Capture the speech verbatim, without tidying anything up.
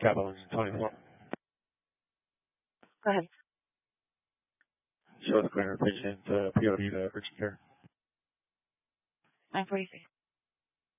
Capital twenty-four. Go ahead. Show the cleaner patient uh, P O D to urgent care. nine forty-six.